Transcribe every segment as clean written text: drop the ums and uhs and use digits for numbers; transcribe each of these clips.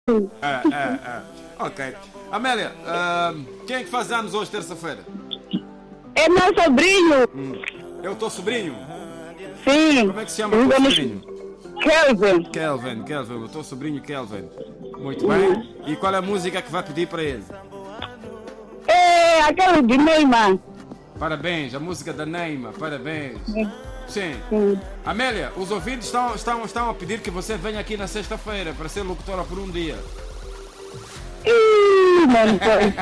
Ok. Amélia, quem é que faz anos hoje, terça-feira? É meu sobrinho. É o teu sobrinho? Sim. Como é que se chama o teu sobrinho? Kelvin. Kelvin, o teu sobrinho Kelvin. Muito bem. E qual é a música que vai pedir para ele? É aquele de Neymar. Parabéns, a música da Neymar, parabéns. Sim. Sim. Amélia, os ouvintes estão a pedir que você venha aqui na sexta-feira para ser locutora por um dia. Mano,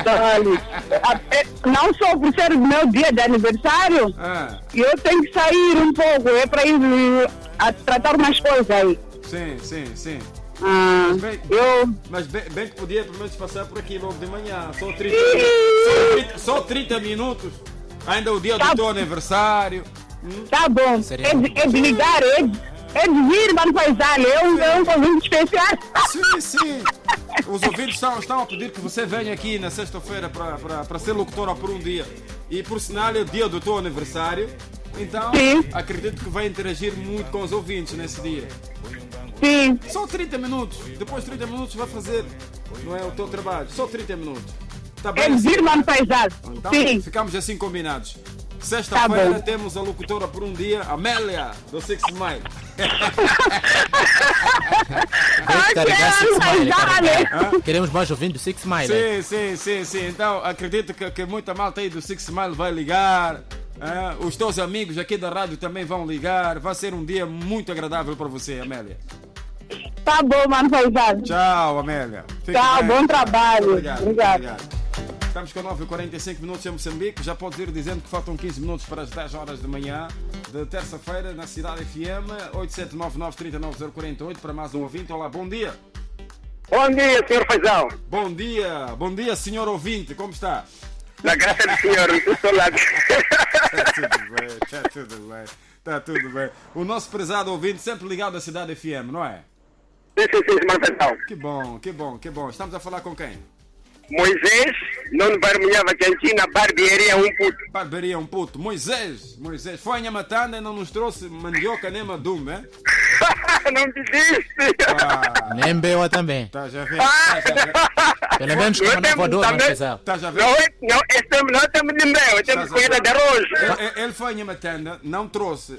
não só por ser o meu dia de aniversário, eu tenho que sair um pouco, é para ir a tratar umas coisas aí. Sim. Mas bem que podia pelo menos passar por aqui logo de manhã. Só 30 minutos. Ainda o dia do teu aniversário. Tá bom. É de ligar, é de vir, mano, paisano. É um convite especial. Sim. Os ouvintes estão a pedir que você venha aqui na sexta-feira para ser locutora por um dia. E por sinal é o dia do teu aniversário. Então, acredito que vai interagir muito com os ouvintes nesse dia. Sim. Só 30 minutos. Depois de 30 minutos vai fazer, não é, o teu trabalho. Só 30 minutos. Tá bem? É de vir, mano, paisano. Então, sim. Ficamos assim combinados. Sexta-feira temos a locutora por um dia, Amélia, do Six Smile. Queremos mais ouvindo do Six Smile. Sim. Então, acredito que muita malta aí do Six Smile vai ligar. Os teus amigos aqui da rádio também vão ligar. Vai ser um dia muito agradável para você, Amélia. Tá bom, mano, paisano. Tchau, Amélia. Tchau, bom trabalho. Obrigado. Estamos com 9h45 minutos em Moçambique. Já podes ir dizendo que faltam 15 minutos para as 10 horas da manhã de terça-feira na Cidade FM 8799-39048 para mais um ouvinte. Olá, bom dia. Bom dia, senhor Faisal. Bom dia, senhor ouvinte. Como está? Na graça do senhor, do seu lado. Está tudo bem. O nosso prezado ouvinte sempre ligado à Cidade FM, não é? Sim, senhor Faisal. Que bom. Estamos a falar com quem? Moisés, não barulhava cantina, barbearia um puto. Moisés, foi a Matanda e não nos trouxe mandioca nem madum, é? Não desiste. Nem beua também. Tá já vendo? Pelo menos como não voador, não pesado. Tá já vendo? Não temos de mel, temos coisa de arroz. Ele foi a Matanda, não trouxe.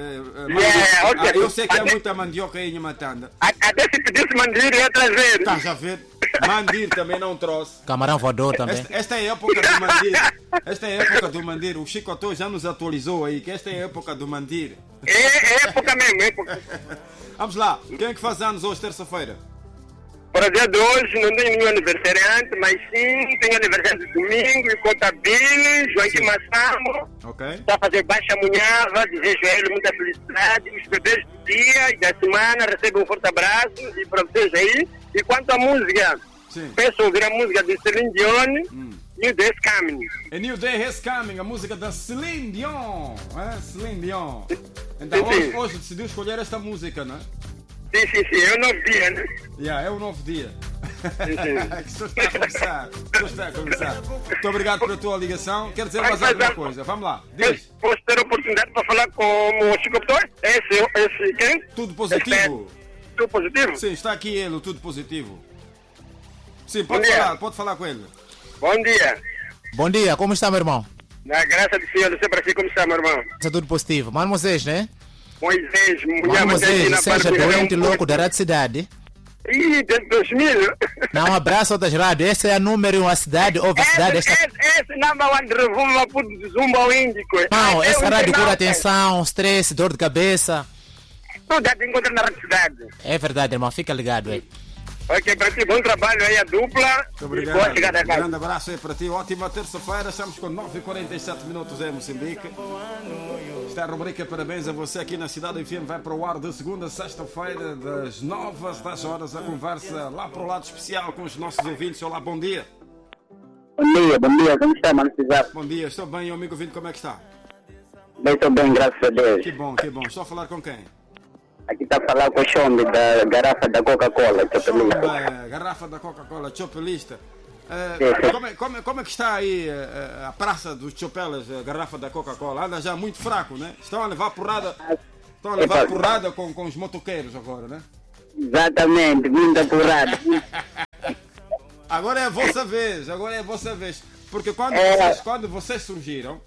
Okay. Eu sei que há muita mandioca aí em Matanda. Até se pedisse mandir, ia trazer. Tá já vendo? Mandir também não trouxe. Camarão voador também. Esta é a época do mandir. Esta é a época do mandir. O Chico Atô já nos atualizou aí que esta é a época do mandir. É época mesmo, época. Vamos lá. Quem é que faz anos hoje, terça-feira? Para o dia de hoje não tenho nenhum aniversariante, mas sim tenho aniversário de domingo, em Cotabile, Joaquim Massamo. Ok. Está a fazer baixa munhava, desejo a ele muita felicidade. Os bebês do dia e da semana recebem um forte abraço e para vocês aí. E quanto à música, peço ouvir a música de Celine Dion, New Day is Coming. A New Day is Coming, a música da Celine Dion. Celine Dion. Então hoje decidiu escolher esta música, não é? Sim, é um novo dia, né? É um novo dia. Que estou a começar. Muito obrigado pela tua ligação. Quer dizer mais alguma coisa? Vamos lá, diz. Posso ter a oportunidade para falar com o Chico Doutor? Esse quem? Tudo positivo? Tudo positivo? Sim, está aqui ele, o Tudo Positivo. Sim, pode falar com ele. Bom dia. Bom dia, como está, meu irmão? Na graça do Senhor, sempre assim, como está, meu irmão? Está tudo positivo. Mano Moisés, né? Moisés, seja doente louco da rádio cidade. Ih, desde 2000. Não, um abraço a outras rádios. Essa é a número 1, a cidade, ouve a cidade. Esse number one revuma por zumba ao índico. Não, essa rádio cura atenção, stress, dor de cabeça. Tudo já te encontra na rádio cidade. É verdade, irmão, fica ligado aí. Ok, para ti, bom trabalho aí, a dupla. Muito obrigado. Boa chegada a casa. Grande abraço aí para ti. Ótima terça-feira. Estamos com 9h47 minutos em Moçambique. Esta é a rubrica Parabéns a você aqui na Cidade FM. Vai para o ar de segunda a sexta-feira, das 9 às 10 horas. A conversa lá para o lado especial com os nossos ouvintes. Olá, bom dia. Bom dia. Como está, mano? Bom dia, estou bem. E o amigo ouvinte, como é que está? Estou bem, graças a Deus. Que bom. Estou a falar com quem? Aqui está a falar com o Xombe da garrafa da Coca-Cola, Chopelista. Garrafa da Coca-Cola, Chopelista. Como é que está aí a praça dos Chopelas, a garrafa da Coca-Cola? Anda já muito fraco, né? Estão a levar porrada com os motoqueiros agora, né? Exatamente, muito apurado. Agora é a vossa vez. Porque quando vocês surgiram,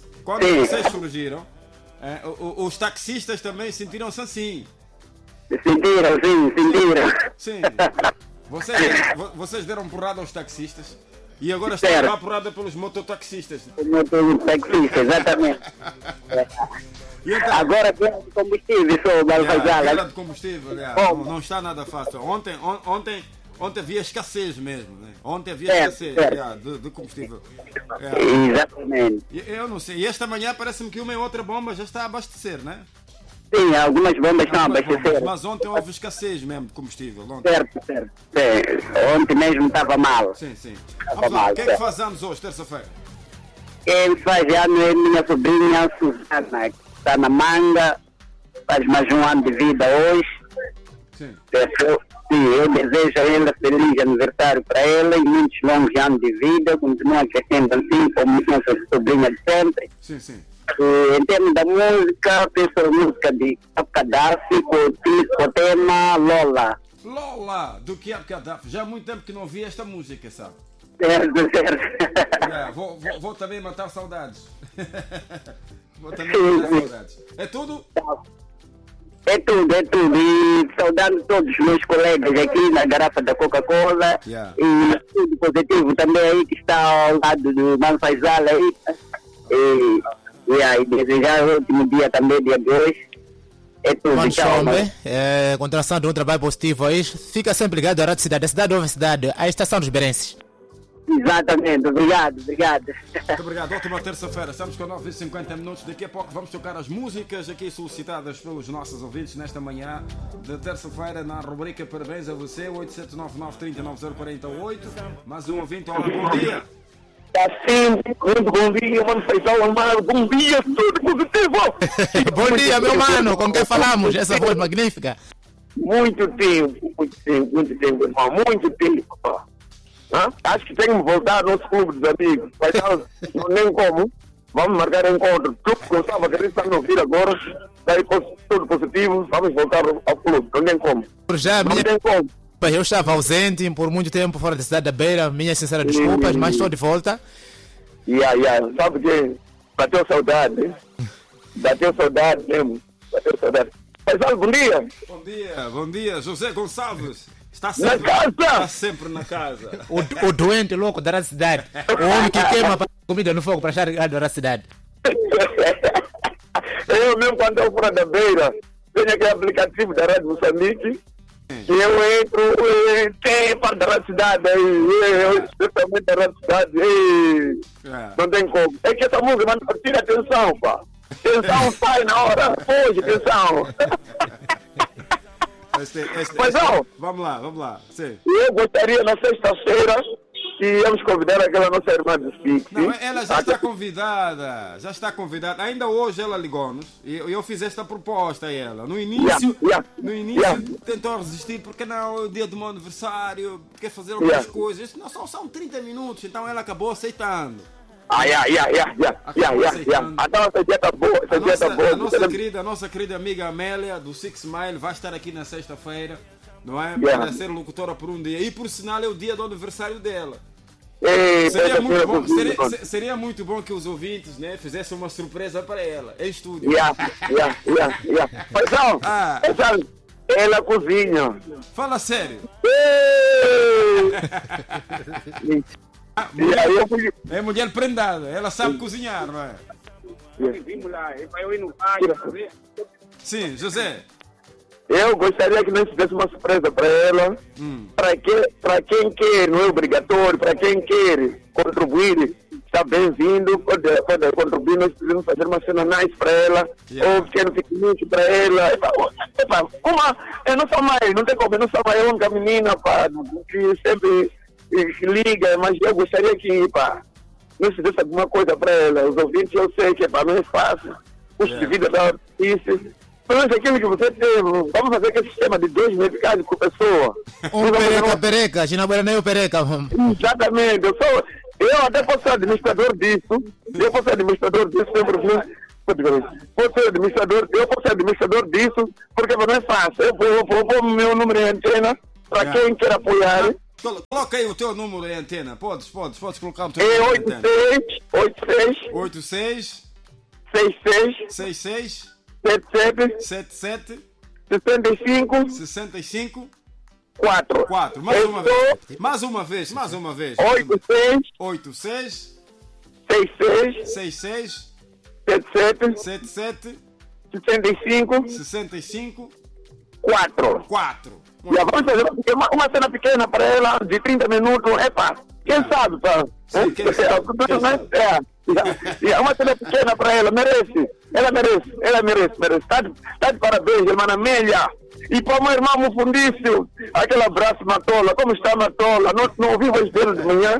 os taxistas também sentiram-se assim. Sentiram. Sim. Vocês deram porrada aos taxistas e agora estão a dar porrada pelos mototaxistas. Mototaxistas, exatamente. Então, agora guerra de combustível, guerra de combustível, não está nada fácil. Ontem havia escassez mesmo, né? Ontem havia escassez de combustível. Exatamente. Eu não sei. E esta manhã parece-me que uma e outra bomba já está a abastecer, né? Sim, algumas bombas estão a abastecer. Mas ontem houve escassez mesmo de combustível. Certo. Ontem mesmo estava mal. Sim. Vamos lá. Quem é que faz anos hoje, terça-feira? Quem faz ano é minha sobrinha Susana, que está na Manga, faz mais um ano de vida hoje. Sim. Eu desejo a ela feliz aniversário para ela e muitos longos anos de vida, continua crescendo assim como nossa sobrinha de sempre. Sim. Em termos da música, penso a música de Gaddafi com o tema Lola. Lola, do Gaddafi. Já há muito tempo que não ouvi esta música, sabe? Certo. Vou também matar saudades. É tudo? É tudo. E saudando todos os meus colegas aqui na garrafa da Coca-Cola. E tudo positivo também aí que está ao lado do Mano Faisal aí. E desejar o último dia também, dia 2. É tudo. Mano Chombe, continuação de um trabalho positivo aí. Fica sempre ligado à Rádio Cidade. A cidade ouve a cidade. A estação dos Berenses. Exatamente, obrigado. Muito obrigado, ótima terça-feira. Estamos com 9h50. Daqui a pouco vamos tocar as músicas aqui solicitadas pelos nossos ouvintes nesta manhã de terça-feira na rubrica Parabéns a você, 8799-39048. Mais um ouvinte, olá, bom dia. Sempre, muito bom dia, Mano Faisal Amaro, bom dia, tudo positivo. Bom dia, meu mano, com quem falamos? Essa voz magnífica. Muito tempo, irmão, muito tempo. Acho que tenho que voltar ao nosso clube dos amigos. Não nem como. Vamos marcar encontro. Tu gostava que está no ouvir agora. Daí tudo positivo. Vamos voltar ao clube. Não tem como. Não tem como. Eu estava ausente por muito tempo fora da cidade da Beira. Minhas sinceras desculpas, mas estou de volta. Sabe que bateu saudade. Bateu saudade mesmo. Mas bom dia. Bom dia. José Gonçalves. Está sempre na casa. O doente louco da cidade. O homem que queima comida no fogo para achar ligado da cidade. Eu mesmo quando eu fora da Beira, tenho aquele aplicativo da Rádio Moçambique. E eu entro tem parte da cidade aí, especialmente da cidade. Não tem como. É que essa música manda tira atenção, pá. Atenção sai na hora. Hoje, atenção. Vamos lá. Sim. Eu gostaria na sexta-feira que íamos convidar aquela nossa irmã de SPIC. Não, ela já está convidada. Ainda hoje ela ligou-nos e eu fiz esta proposta a ela. No início tentou resistir porque não, é o dia do meu aniversário, quer fazer algumas coisas. Não, são 30 minutos, então ela acabou aceitando. Então essa dia tá boa. A nossa querida amiga Amélia do Six Mile vai estar aqui na sexta-feira, não é? Para ser locutora por um dia. E por sinal é o dia do aniversário dela. Seria muito bom que os ouvintes, né, fizessem uma surpresa para ela em estúdio. Ela cozinha. Fala sério. É mulher prendada, ela sabe cozinhar, não é? Sim, José. Eu gostaria que nós fizéssemos uma surpresa para ela. Para quem quer, não é obrigatório, para quem quer contribuir, está bem-vindo, pode contribuir. Nós podemos fazer uma cena nice para ela, ou pequeno piquenique para ela. Eu não sou mãe, não tem como, eu não sou mãe, é uma menina que sempre liga, mas eu gostaria que nós fizesse alguma coisa para ela. Os ouvintes, eu sei que não é fácil, custo de vida da artista. Mas aquilo que você tem, vamos fazer aquele sistema de 2 meticais por pessoa. Pereca, Ginabuera nem o Pereca. Exatamente, eu até posso ser administrador disso. Sempre Pode ser administrador, eu posso ser administrador disso, porque não é fácil. Eu vou pôr o meu número em antena para quem quer apoiar. Coloca aí o teu número em antena. Podes colocar o teu número em antena. É 86 66 77 65 4. Mais uma vez. 86 66 77 65 4. Já vamos fazer uma cena pequena para ela, de 30 minutos, quem sabe, pá? Sim, quem sabe. Uma cena pequena para ela, merece. Ela merece. Está de parabéns, irmã Amélia. E para o meu irmão Mufundício, aquele abraço, Matola. Como está, Matola? Não ouvi voz dele de manhã.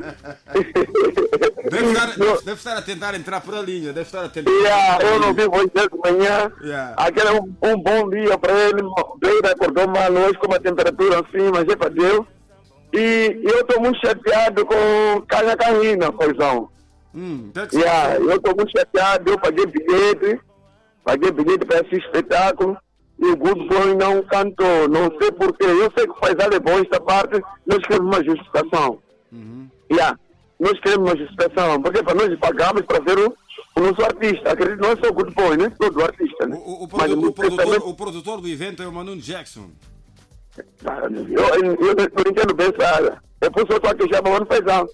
Deve estar a tentar entrar por a linha. Eu não ouvi voz dele de manhã. Aquele é um bom dia para ele. Ele acordou mal hoje com uma temperatura assim, mas é para Deus. E eu estou muito chateado com Canha Carrina, poisão. Eu estou muito chateado. Eu paguei bilhete para esse espetáculo. E o Good Boy não cantou, não sei porquê. Eu sei que faz é bom esta parte, nós queremos uma justificação. Nós queremos uma justificação, porque para nós pagamos para ver o nosso artista. Acredito, não é só o Good Boy, né? Todo artista, né? O produtor do evento é o Manu Jackson. Eu não entendo bem essa área. É por isso que eu estou aqui já falando paisão.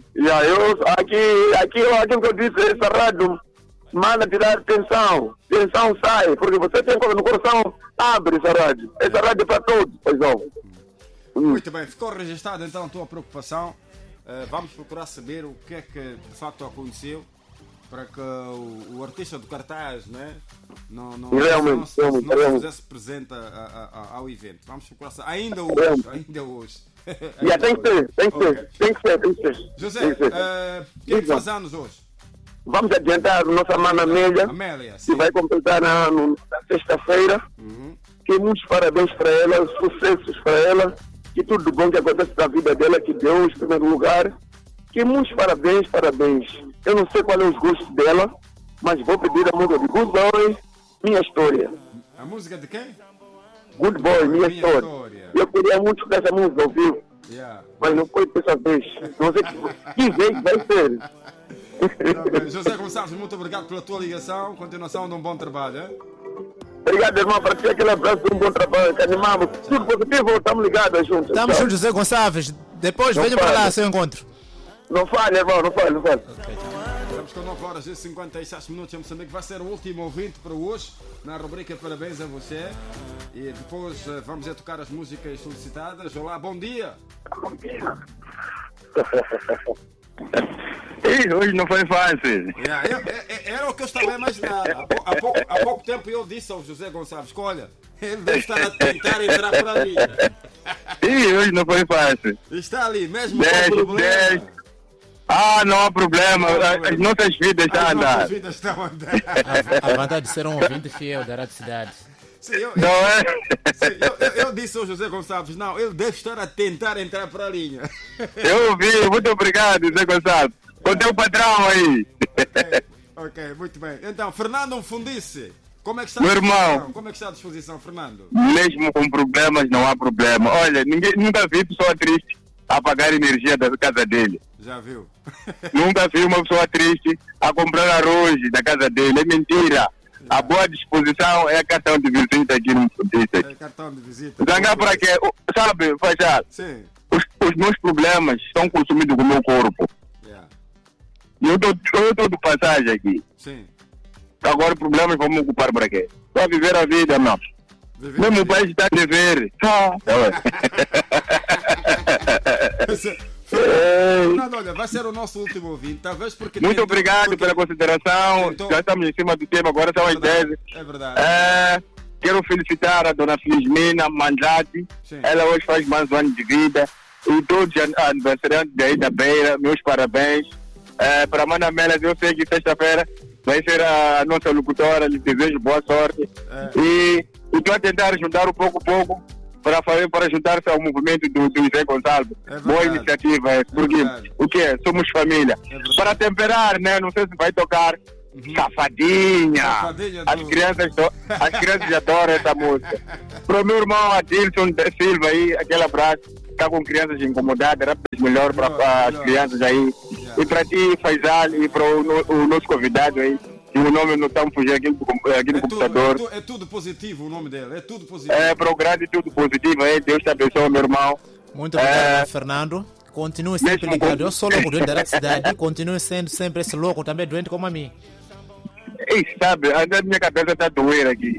Aqui que eu disse, essa rádio manda tirar atenção sai, porque você tem coisa no coração, abre essa rádio é para todos, paizão. Muito bem, ficou registrada então a tua preocupação. Vamos procurar saber o que é que de facto aconteceu para que o artista do cartaz, né, não fizesse presente ao evento. Vamos procurar saber, ainda hoje. Tem que ser. José, quem faz anos hoje? Vamos adiantar a nossa mana Amélia, que vai completar na sexta-feira. Que muitos parabéns para ela, sucessos para ela, que tudo bom que acontece na vida dela, que Deus em primeiro lugar. Que muitos parabéns. Eu não sei qual é os gostos dela, mas vou pedir a música de Good Boy, Minha História. A música de quem? Good Boy, Minha História. Eu queria muito que essa música ao vivo, mas não foi dessa vez. Não sei que vez vai ser. José Gonçalves, muito obrigado pela tua ligação. Continuação de um bom trabalho, hein? Obrigado, irmão, para ti aquele abraço de um bom trabalho, que animamos. Tudo positivo, estamos ligados juntos. Estamos juntos, José Gonçalves. Depois venham para lá, seu encontro. Não falha, irmão, não falha. Estamos com 9 horas e 57 minutos em Moçambique. Vai ser o último ouvinte para hoje, na rubrica Parabéns a Você. E depois vamos tocar as músicas solicitadas. Olá, bom dia. Bom dia. Hoje não foi fácil. Era o que eu estava a imaginar. Há pouco tempo eu disse ao José Gonçalves: olha, ele deve estar a tentar entrar para ali. Hoje não foi fácil. Está ali, mesmo com problema. Não há problema. As nossas vidas estão a andar. A vontade de ser um ouvinte fiel da Rádio Cidade. Sim, eu disse ao José Gonçalves, não, ele deve estar a tentar entrar para a linha. Eu ouvi, muito obrigado, José Gonçalves. Contei o patrão aí. Ok, muito bem. Então, Fernando Fundice, como é que está meu irmão? Como é que está a disposição, Fernando? Mesmo com problemas, não há problema. Olha, nunca vi pessoa triste a pagar energia da casa dele. Já viu? Nunca vi uma pessoa triste a comprar arroz da casa dele. É mentira. A boa disposição é cartão de visita aqui no Fundice. É cartão de visita. Zangar para quê? Sabe, Fajá? Sim. Os meus problemas estão consumidos com o meu corpo. E eu estou de passagem aqui. Sim. Agora os problemas vão me ocupar para quê? Só viver a vida, não. Mesmo o país está a dever. Fernando, olha, vai ser o nosso último ouvinte, talvez porque... Muito obrigado pela consideração. Já estamos em cima do tema, agora são as 10. É verdade. Quero felicitar a dona Felizmina Mandrade. Sim. Ela hoje faz mais um ano de vida. E todos os aniversariantes daí da Beira, meus parabéns. Para a Mana Amélia, eu sei que sexta-feira vai ser a nossa locutora, lhe desejo boa sorte. E estou a tentar juntar um pouco para juntar-se ao movimento do José Gonçalves. Boa iniciativa, porque o que é? Somos família. Para temperar, né? Não sei se vai tocar, Safadinha. Safadinha As crianças adoram essa música. Para o meu irmão Adilson da Silva aí, aquele abraço. Está com crianças incomodadas, era melhor para as crianças aí. E para ti, Faisal, e para o nosso convidado aí. E o nome não está a fugir aqui no computador. É tudo positivo o nome dele, é tudo positivo. É, para o grande tudo positivo aí. Deus te abençoe, meu irmão. Muito obrigado, Fernando. Continue sempre ligado. Eu sou louco doente da cidade. Continue sendo sempre esse louco também doente como a mim. Sabe, a minha cabeça está doendo aqui.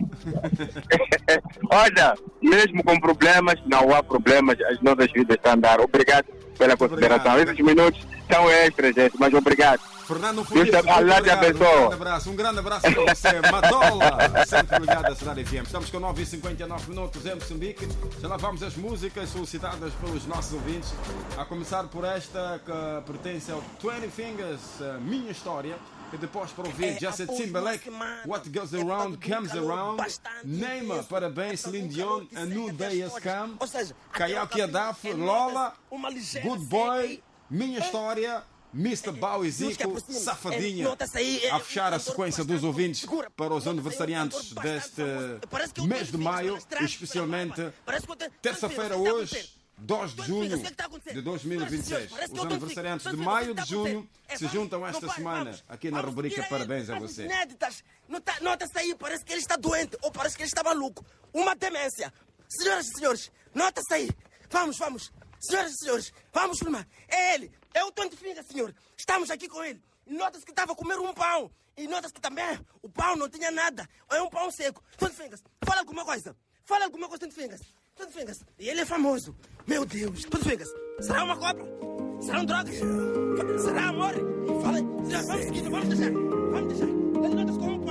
Olha, mesmo com problemas, não há problemas, as nossas vidas estão a andar. Obrigado pela consideração. Obrigado. Esses minutos são extras, gente, mas obrigado. Fernando Deus te abençoe. Um grande abraço para você. Madola, sempre ligado à Cidade FM. Estamos com 9h59 em Moçambique. Já lá vamos as músicas solicitadas pelos nossos ouvintes. A começar por esta que pertence ao 20 Fingers, Minha História. E depois para ouvir Justin Timberlake, What Goes Around Comes Around, Neymar, parabéns, Celine Dion, A New Day Has Come, Kayaki Adaf, Lola, Good Boy, Minha História, Mr. Bowie Zico, Safadinha. A fechar a sequência dos ouvintes para os aniversariantes deste mês de maio, especialmente terça-feira hoje, 2 de junho de 2026. Os aniversariantes de maio de junho se juntam esta semana aqui na rubrica Parabéns a Você. Nota-se aí, parece que ele está doente ou parece que ele está maluco. Uma demência. Senhoras e senhores, nota-se aí. Vamos. Senhoras e senhores, vamos filmar. É ele, é o 20 Fingers, senhor. Estamos aqui com ele. E nota-se que estava a comer um pão. E nota-se que também o pão não tinha nada. É um pão seco. 20 Fingers, fala alguma coisa. 20 Fingers. 20 Fingers. E ele é famoso. Meu Deus. 20 Fingers. Será uma cobra? Serão drogas? Será amor? Fala. Vamos deixar. Ele nota-se com um pão.